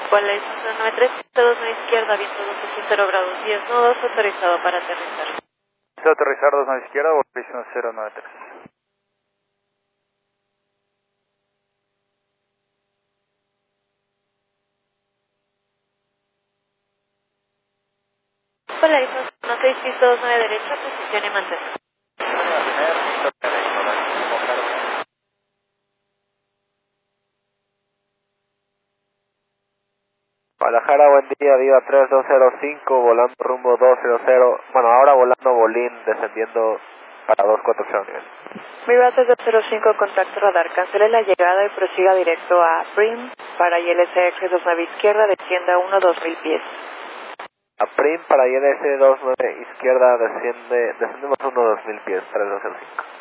Vale, 93, izquierda, viento 280 grados 10 nudos, autorizado para aterrizar. Aterrizar 29 izquierda, Volition 093. Vale, 16, piso 29 derecha, posición y mantén. Guadalajara, buen día, Viva 3205, volando rumbo 200, bueno, ahora volando Bolín, descendiendo para 240 nivel. Viva 3205, contacto radar, cancele la llegada y prosiga directo a Prim para ILSX 29 izquierda, descienda 2000 pies. A Prim para ILS 29 izquierda, descendemos 2000 pies, 3205.